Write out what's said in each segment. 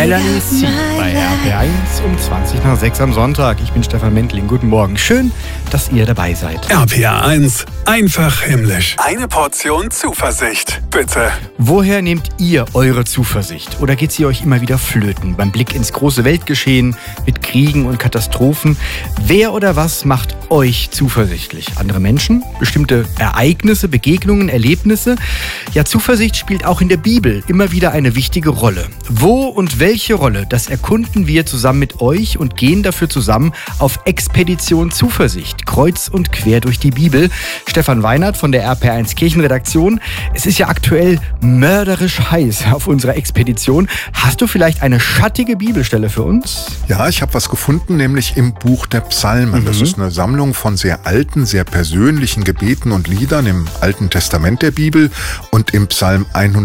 Melanie C. bei RPR1 um 6:20 am Sonntag. Ich bin Stefan Mentling. Guten Morgen. Schön, dass ihr dabei seid. RPR1, einfach himmlisch. Eine Portion Zuversicht, bitte. Woher nehmt ihr eure Zuversicht? Oder geht sie euch immer wieder flöten beim Blick ins große Weltgeschehen mit Kriegen und Katastrophen? Wer oder was macht euch zuversichtlich? Andere Menschen? Bestimmte Ereignisse, Begegnungen, Erlebnisse? Ja, Zuversicht spielt auch in der Bibel immer wieder eine wichtige Rolle. Wo und welche Rolle, das erkunden wir zusammen mit euch und gehen dafür zusammen auf Expedition Zuversicht. Kreuz und quer durch die Bibel. Stefan Weinert von der RPR1 Kirchenredaktion. Es ist ja aktuell mörderisch heiß auf unserer Expedition. Hast du vielleicht eine schattige Bibelstelle für uns? Ja, ich habe was gefunden, nämlich im Buch der Psalmen. Das ist eine Sammlung von sehr alten, sehr persönlichen Gebeten und Liedern im Alten Testament der Bibel. Und im Psalm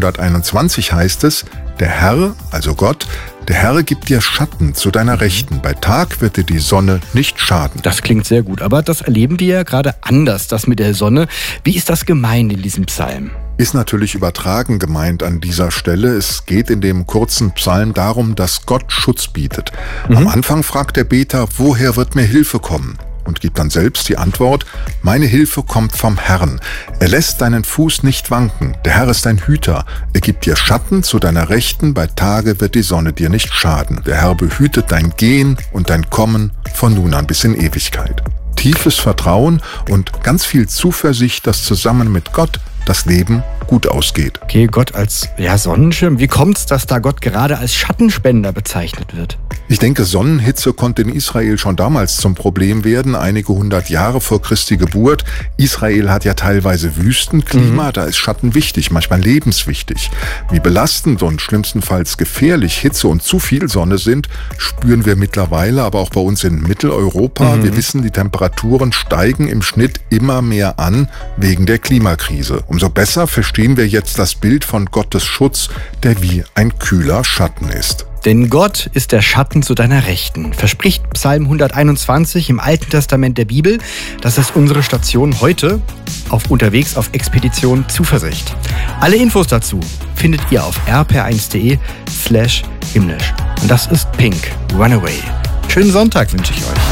121 heißt es: Der Herr, also Gott, der Herr gibt dir Schatten zu deiner Rechten. Bei Tag wird dir die Sonne nicht schaden. Das klingt sehr gut, aber das erleben die ja gerade anders, das mit der Sonne. Wie ist das gemeint in diesem Psalm? Ist natürlich übertragen gemeint an dieser Stelle. Es geht in dem kurzen Psalm darum, dass Gott Schutz bietet. Am Anfang fragt der Beter, woher wird mir Hilfe kommen? Und gibt dann selbst die Antwort: Meine Hilfe kommt vom Herrn. Er lässt deinen Fuß nicht wanken. Der Herr ist dein Hüter. Er gibt dir Schatten zu deiner Rechten. Bei Tage wird die Sonne dir nicht schaden. Der Herr behütet dein Gehen und dein Kommen von nun an bis in Ewigkeit. Tiefes Vertrauen und ganz viel Zuversicht, dass zusammen mit Gott das Leben gut ausgeht. Okay, Gott als Sonnenschirm. Wie kommt's, dass da Gott gerade als Schattenspender bezeichnet wird? Ich denke, Sonnenhitze konnte in Israel schon damals zum Problem werden, einige 100 Jahre vor Christi Geburt. Israel hat ja teilweise Wüstenklima, da ist Schatten wichtig, manchmal lebenswichtig. Wie belastend und schlimmstenfalls gefährlich Hitze und zu viel Sonne sind, spüren wir mittlerweile, aber auch bei uns in Mitteleuropa. Wir wissen, die Temperaturen steigen im Schnitt immer mehr an wegen der Klimakrise. Umso besser verstehen wir jetzt das Bild von Gottes Schutz, der wie ein kühler Schatten ist. Denn Gott ist der Schatten zu deiner Rechten, verspricht Psalm 121 im Alten Testament der Bibel. Das ist unsere Station heute unterwegs auf Expedition Zuversicht. Alle Infos dazu findet ihr auf rpr1.de/himmlisch. Und das ist Pink, Runaway. Schönen Sonntag wünsche ich euch.